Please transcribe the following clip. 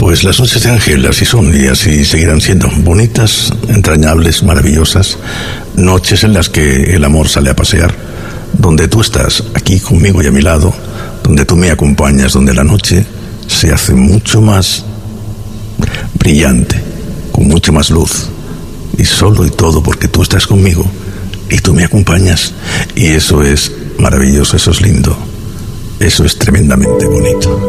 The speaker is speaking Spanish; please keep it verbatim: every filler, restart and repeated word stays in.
Pues las noches de Ángel así son y así seguirán siendo. Bonitas, entrañables, maravillosas. Noches en las que el amor sale a pasear. Donde tú estás aquí conmigo y a mi lado. Donde tú me acompañas. Donde la noche se hace mucho más brillante. Con mucha más luz. Y solo y todo porque tú estás conmigo. Y tú me acompañas. Y eso es maravilloso, eso es lindo. Eso es tremendamente bonito.